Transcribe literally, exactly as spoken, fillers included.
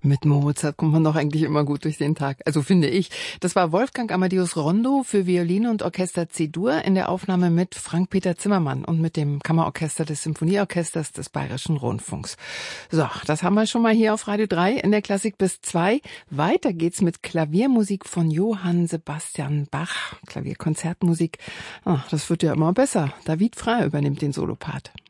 Mit Mozart kommt man doch eigentlich immer gut durch den Tag. Also finde ich. Das war Wolfgang Amadeus Rondo für Violine und Orchester C-Dur in der Aufnahme mit Frank-Peter Zimmermann und mit dem Kammerorchester des Symphonieorchesters des Bayerischen Rundfunks. So, das haben wir schon mal hier auf Radio drei in der Klassik bis zwei. Weiter geht's mit Klaviermusik von Johann Sebastian Bach. Klavierkonzertmusik. Ach, das wird ja immer besser. David Frey übernimmt den Solopart.